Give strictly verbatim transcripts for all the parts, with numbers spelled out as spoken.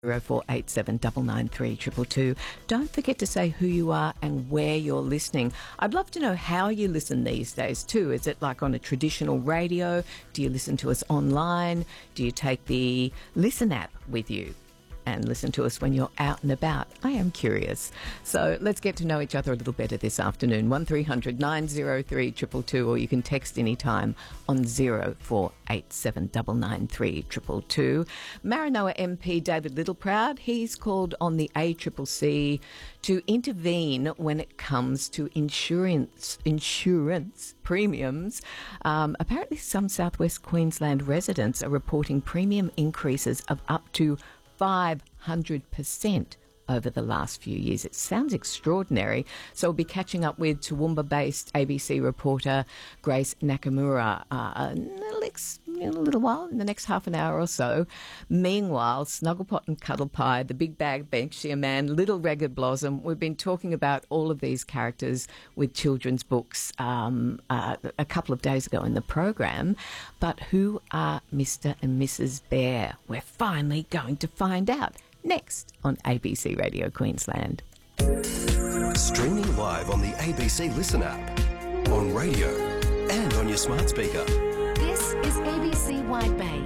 zero four eight seven nine nine three two two two. Don't forget to say who you are and where you're listening. I'd love to know how you listen these days too. Is it like on a traditional radio? Do you listen to us online? Do you take the Listen app with you and listen to us when you're out and about? I am curious. So let's get to know each other a little better this afternoon. one three hundred nine oh three two two two, or you can text anytime on zero four eight seven nine nine three two two two. Maranoa M P David Littleproud, he's called on the A C C C to intervene when it comes to insurance insurance premiums. Um, apparently some Southwest Queensland residents are reporting premium increases of up to five hundred percent over the last few years. It sounds extraordinary. So we'll be catching up with Toowoomba-based A B C reporter Grace Nakamura uh, in, a little while, in the next half an hour or so. Meanwhile, Snugglepot and Cuddlepie, the Big Bag Banksia Man, Little Ragged Blossom, we've been talking about all of these characters with children's books um, uh, a couple of days ago in the program. But who are Mister and Missus Bear? We're finally going to find out. Next on A B C Radio Queensland. Streaming live on the A B C Listen app, on radio and on your smart speaker. This is A B C Wide Bay.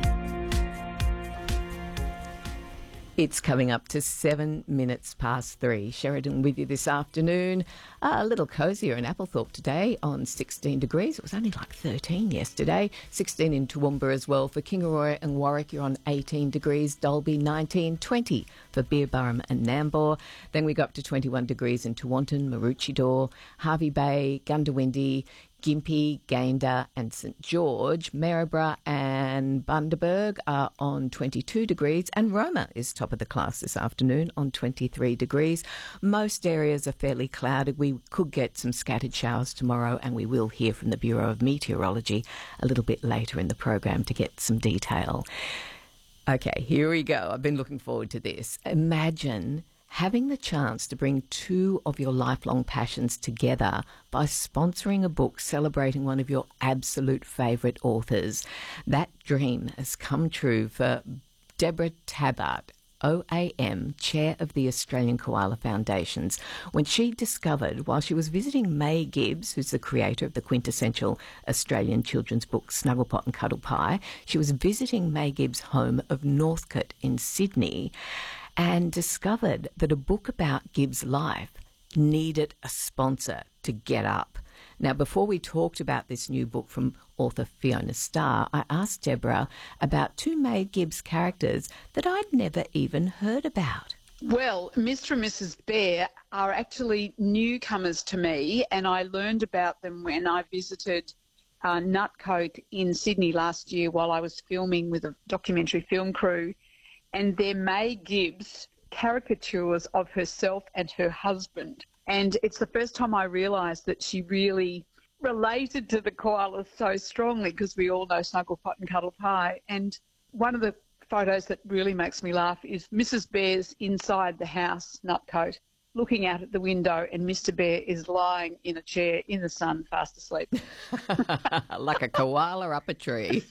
It's coming up to seven minutes past three. Sheridan with you this afternoon. Uh, a little cosier in Applethorpe today on sixteen degrees. It was only like thirteen yesterday. sixteen in Toowoomba as well. For Kingaroy and Warwick, you're on eighteen degrees. Dalby, nineteen. twenty for Beerburrum and Nambour. Then we go up to twenty-one degrees in Tewantin, Maroochydore, Hervey Bay, Gundawindi, Gympie, Gayndah and St George. Maryborough and Bundaberg are on twenty-two degrees, and Roma is top of the class this afternoon on twenty-three degrees. Most areas are fairly cloudy. We could get some scattered showers tomorrow, and we will hear from the Bureau of Meteorology a little bit later in the program to get some detail. Okay, here we go. I've been looking forward to this. Imagine having the chance to bring two of your lifelong passions together by sponsoring a book celebrating one of your absolute favourite authors. That dream has come true for Deborah Tabbart, O A M, Chair of the Australian Koala Foundations, when she discovered, while she was visiting May Gibbs, who's the creator of the quintessential Australian children's book Snugglepot and Cuddlepie, she was visiting May Gibbs' home of Northcote in Sydney, and discovered that a book about Gibbs' life needed a sponsor to get up. Now, before we talked about this new book from author Fiona Starr, I asked Deborah about two May Gibbs characters that I'd never even heard about. Well, Mister and Missus Bear are actually newcomers to me, and I learned about them when I visited uh, Nutcote in Sydney last year while I was filming with a documentary film crew. And they're May Gibbs caricatures of herself and her husband. And it's the first time I realised that she really related to the koalas so strongly, because we all know Snugglepot and Cuddlepie. And one of the photos that really makes me laugh is Missus Bear's inside the house, Nutcote, looking out at the window, and Mister Bear is lying in a chair in the sun, fast asleep. Like a koala up a tree.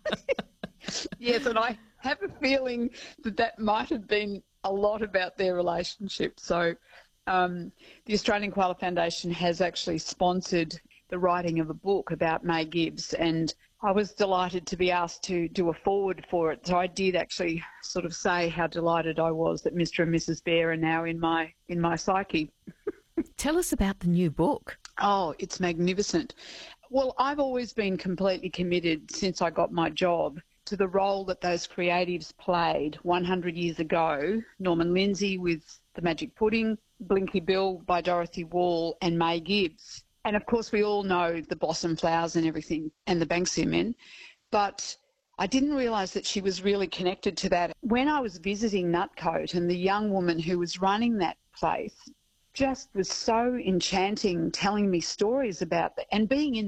Yes, and I have a feeling that that might have been a lot about their relationship. So um, the Australian Koala Foundation has actually sponsored the writing of a book about May Gibbs, and I was delighted to be asked to do a foreword for it. So I did actually sort of say how delighted I was that Mister and Missus Bear are now in my in my psyche. Tell us about the new book. Oh, it's magnificent. Well, I've always been completely committed since I got my job to the role that those creatives played one hundred years ago. Norman Lindsay with The Magic Pudding, Blinky Bill by Dorothy Wall, and May Gibbs. And of course we all know the Blossom Flowers and everything, and the Banksia Men, but I didn't realise that she was really connected to that. When I was visiting Nutcote, and the young woman who was running that place just was so enchanting, telling me stories about that, and being in